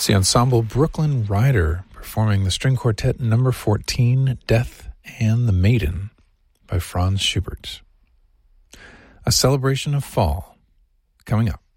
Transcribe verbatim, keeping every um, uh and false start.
It's the ensemble Brooklyn Rider performing the string quartet number fourteen, Death and the Maiden, by Franz Schubert. A celebration of fall coming up.